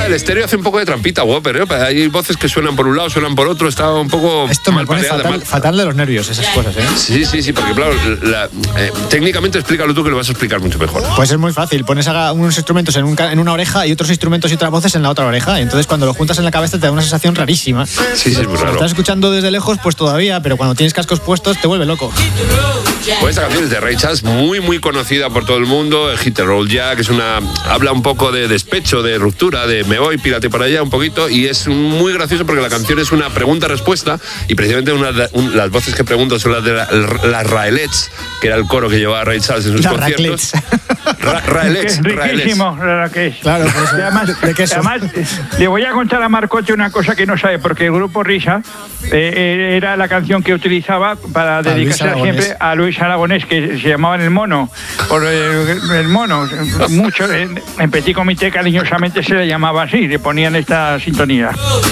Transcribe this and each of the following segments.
el estéreo hace un poco de trampita, Whopper, ¿eh? Hay voces que suenan por un lado, suenan por otro, está un poco... Esto me pone fatal de los nervios, esas cosas, ¿eh? Sí, porque claro, técnicamente explícalo tú que lo vas a explicar mucho mejor. Pues es muy fácil, pones unos instrumentos en una oreja y otros instrumentos y otras voces en la otra oreja, y entonces cuando lo juntas en la cabeza te da una sensación rarísima. Sí, es muy raro. Si lo estás escuchando desde lejos, pues todavía, pero cuando tienes cascos puestos te vuelve loco. Pues esta canción es de Ray Charles, muy conocida por todo el mundo, Hit the Road Jack, habla un poco de despecho, de ruptura, de me voy, pírate por allá un poquito, y es muy gracioso porque la canción es una pregunta-respuesta, y precisamente las voces que pregunto son las de las Raelets, que era el coro que llevaba Ray Charles en sus conciertos. Raelets. Riquísimo, Raelets. Claro, por eso. Además, le voy a contar a Marcote una cosa que no sabe, porque el grupo Risa era la canción que utilizaba para dedicarse siempre a Luis Aragonés, que se llamaban El Mono, por el mono. Mucho, en Petit Comité cariñosamente se le llamaba así, le ponían esta sintonía.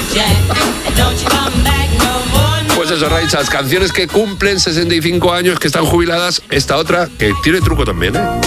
Pues eso, Ray Charles, canciones que cumplen 65 años, que están jubiladas. Esta otra, que tiene truco también, ¿eh?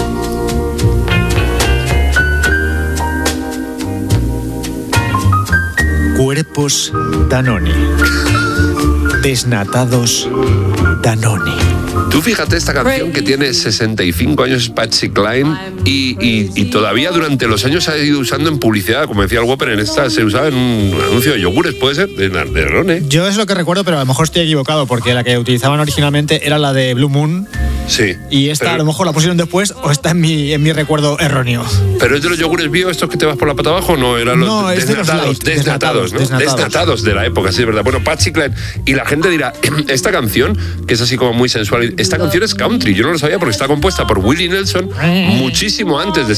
Cuerpos Danone. Desnatados Danone. Tú fíjate esta canción que tiene 65 años, es Patsy Cline, y todavía durante los años se ha ido usando en publicidad, como decía el Whopper, en esta se usaba en un anuncio de yogures, ¿puede ser? De Danone. Yo es lo que recuerdo, pero a lo mejor estoy equivocado, porque la que utilizaban originalmente era la de Blue Moon. Sí. Y esta a lo mejor la pusieron después o está en mi recuerdo erróneo. ¿Pero es de los yogures bio estos que te vas por la pata abajo? No, eran los desnatados, ¿no? Desnatados de la época, sí, es verdad. Bueno, Patsy Cline, y la gente dirá, esta canción, que es así como muy sensual, esta canción es country, yo no lo sabía porque está compuesta por Willie Nelson muchísimo antes de